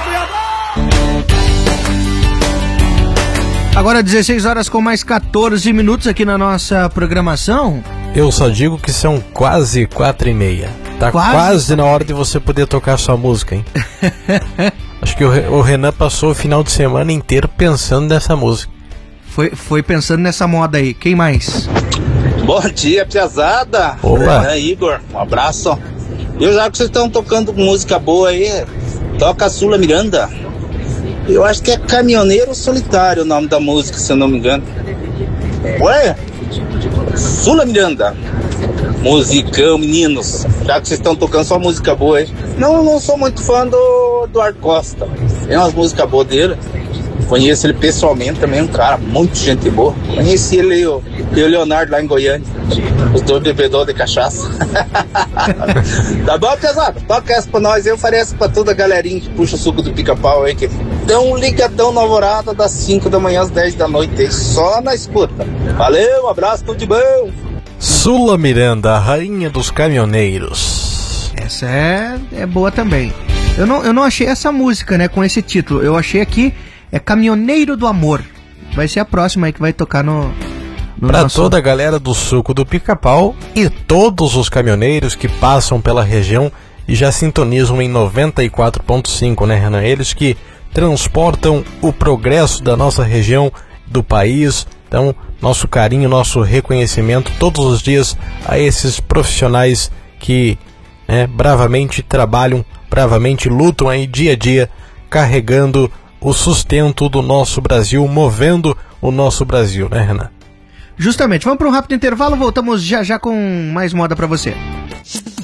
Agora 16 horas com mais 14 minutos aqui na nossa programação. Eu só digo que são quase 4h30. Tá quase na hora de você poder tocar sua música, hein? Acho que o Renan passou o final de semana inteiro pensando nessa música. Foi pensando nessa moda aí. Quem mais? Bom dia, piazada. Opa. Igor, um abraço. Eu já que vocês estão tocando música boa aí, toca Sula Miranda. Eu acho que é Caminhoneiro Solitário o nome da música, se eu não me engano. Ué? Sula Miranda. Musicão, meninos. Já que vocês estão tocando só música boa aí. Não sou muito fã do Eduardo Costa. Tem umas músicas boas dele. Conheço ele pessoalmente também, um cara muito gente boa. Conheci ele e o Leonardo lá em Goiânia. Os dois bebedores de cachaça. Tá bom, pesado? Toca essa pra nós. Eu farei essa pra toda a galerinha que puxa o suco do pica-pau aí. Que dão um ligadão na alvorada das 5 da manhã às 10 da noite aí, só na escuta. Valeu, um abraço, tudo de bom. Sula Miranda, a rainha dos caminhoneiros. Essa é boa também. Eu não achei essa música, né, com esse título. Eu achei aqui, é Caminhoneiro do Amor. Vai ser a próxima aí que vai tocar no pra nosso... toda a galera do suco do pica-pau e todos os caminhoneiros que passam pela região e já sintonizam em 94.5, né, Renan? Eles que transportam o progresso da nossa região, do país. Então, nosso carinho, nosso reconhecimento todos os dias a esses profissionais que, né, bravamente trabalham, bravamente lutam aí dia a dia, carregando o sustento do nosso Brasil, movendo o nosso Brasil, né, Renan? Justamente. Vamos para um rápido intervalo, voltamos já com mais moda para você.